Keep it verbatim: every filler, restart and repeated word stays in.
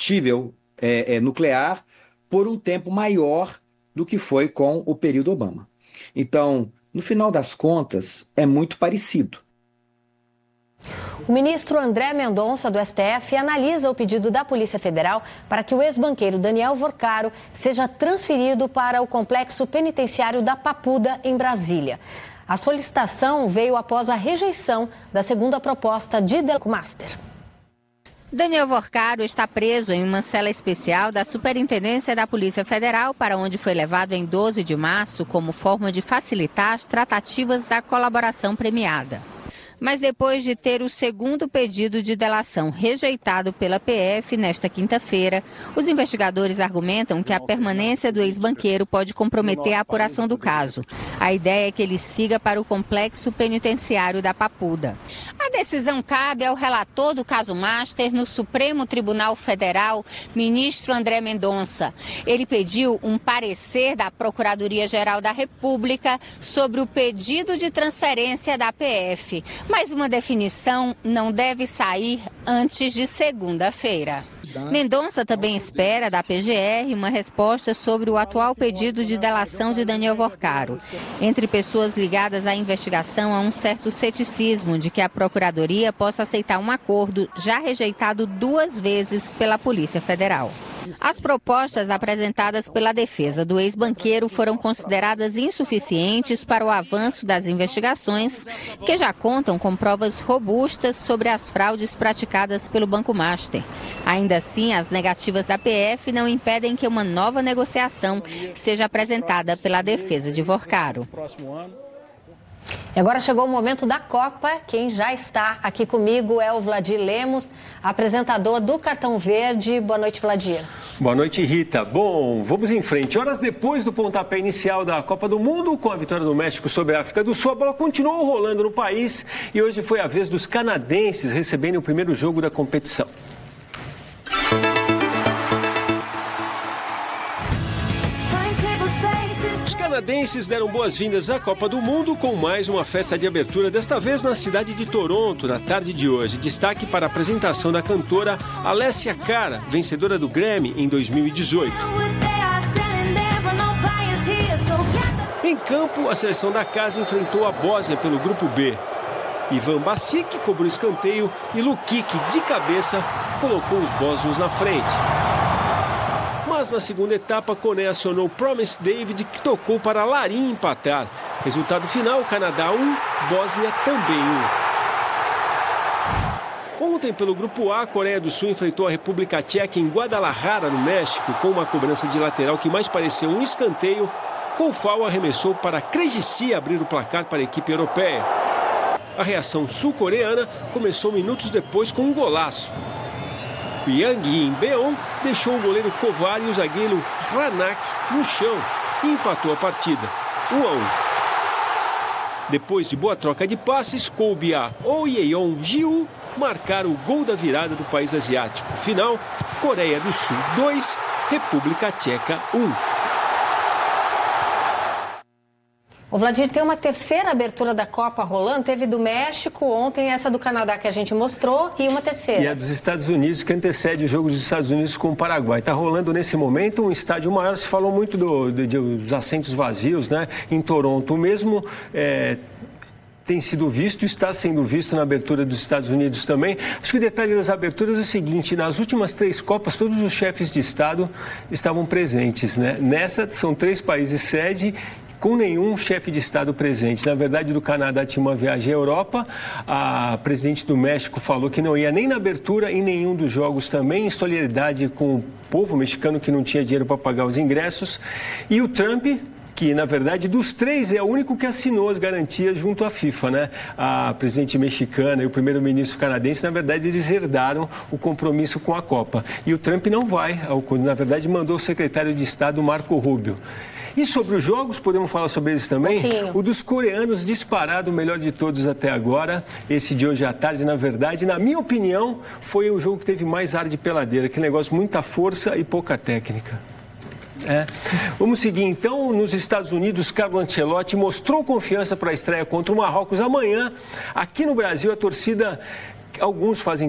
combustível é, é, nuclear por um tempo maior do que foi com o período Obama. Então, no final das contas, é muito parecido. O ministro André Mendonça, do S T F, analisa o pedido da Polícia Federal para que o ex-banqueiro Daniel Vorcaro seja transferido para o complexo penitenciário da Papuda, em Brasília. A solicitação veio após a rejeição da segunda proposta de Delco Master. Daniel Vorcaro está preso em uma cela especial da Superintendência da Polícia Federal, para onde foi levado em doze de março como forma de facilitar as tratativas da colaboração premiada. Mas depois de ter o segundo pedido de delação rejeitado pela P F nesta quinta-feira, os investigadores argumentam que a permanência do ex-banqueiro pode comprometer a apuração do caso. A ideia é que ele siga para o complexo penitenciário da Papuda. A decisão cabe ao relator do caso Master no Supremo Tribunal Federal, ministro André Mendonça. Ele pediu um parecer da Procuradoria-Geral da República sobre o pedido de transferência da P F. Mas uma definição não deve sair antes de segunda-feira. Mendonça também espera da P G R uma resposta sobre o atual pedido de delação de Daniel Vorcaro. Entre pessoas ligadas à investigação, há um certo ceticismo de que a Procuradoria possa aceitar um acordo já rejeitado duas vezes pela Polícia Federal. As propostas apresentadas pela defesa do ex-banqueiro foram consideradas insuficientes para o avanço das investigações, que já contam com provas robustas sobre as fraudes praticadas pelo Banco Master. Ainda assim, as negativas da P F não impedem que uma nova negociação seja apresentada pela defesa de Vorcaro. E agora chegou o momento da Copa. Quem já está aqui comigo é o Vladir Lemos, apresentador do Cartão Verde. Boa noite, Vladir. Boa noite, Rita. Bom, vamos em frente. Horas depois do pontapé inicial da Copa do Mundo, com a vitória do México sobre a África do Sul, a bola continuou rolando no país e hoje foi a vez dos canadenses receberem o primeiro jogo da competição. Os canadenses deram boas-vindas à Copa do Mundo com mais uma festa de abertura, desta vez na cidade de Toronto, na tarde de hoje. Destaque para a apresentação da cantora Alessia Cara, vencedora do Grammy em dois mil e dezoito. Em campo, a seleção da casa enfrentou a Bósnia pelo grupo B. Ivan Basic cobrou escanteio e Lukic, de cabeça, colocou os bósnios na frente. Mas na segunda etapa, Koné acionou Promise David, que tocou para Larin empatar. Resultado final, Canadá um, Bósnia também um. Ontem, pelo Grupo A, a Coreia do Sul enfrentou a República Tcheca em Guadalajara, no México, com uma cobrança de lateral que mais pareceu um escanteio. Koufal arremessou para Krejci abrir o placar para a equipe europeia. A reação sul-coreana começou minutos depois com um golaço. Yang Yin-beon deixou o goleiro Kovar e o zagueiro Hranak no chão e empatou a partida, um a um. Depois de boa troca de passes, coube a Oh Yeon-jiu marcar o gol da virada do país asiático. Final, Coreia do Sul dois, República Tcheca um. O Vladir, tem uma terceira abertura da Copa rolando, teve do México, ontem essa do Canadá que a gente mostrou e uma terceira. E a dos Estados Unidos, que antecede o jogo dos Estados Unidos com o Paraguai. Está rolando nesse momento um estádio maior, se falou muito do, do, dos assentos vazios, né? Em Toronto mesmo, é... tem sido visto, está sendo visto na abertura dos Estados Unidos também. Acho que o detalhe das aberturas é o seguinte: nas últimas três Copas, todos os chefes de Estado estavam presentes, né? Nessa, são três países sede, com nenhum chefe de Estado presente. Na verdade, do Canadá tinha uma viagem à Europa, a presidente do México falou que não ia nem na abertura e nenhum dos jogos também, em solidariedade com o povo mexicano que não tinha dinheiro para pagar os ingressos. E o Trump, que, na verdade, dos três é o único que assinou as garantias junto à FIFA, né? A presidente mexicana e o primeiro-ministro canadense, na verdade, eles herdaram o compromisso com a Copa. E o Trump não vai, na verdade, mandou o secretário de Estado, Marco Rubio. E sobre os jogos, podemos falar sobre eles também? Um o dos coreanos, disparado, o melhor de todos até agora. Esse de hoje à tarde, na verdade, na minha opinião, foi o jogo que teve mais ar de peladeira. Que negócio, muita força e pouca técnica. É. Vamos seguir então. Nos Estados Unidos, Carlo Ancelotti mostrou confiança para a estreia contra o Marrocos amanhã. Aqui no Brasil, a torcida, alguns fazem